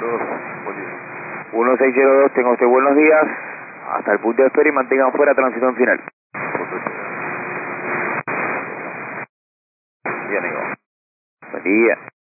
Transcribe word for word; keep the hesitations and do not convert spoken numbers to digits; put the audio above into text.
dos, buen día. uno seis cero dos, tenga usted buenos días. Hasta el punto de espera y mantengan fuera transición final. Punto de espera. Bien, amigo. Buen día.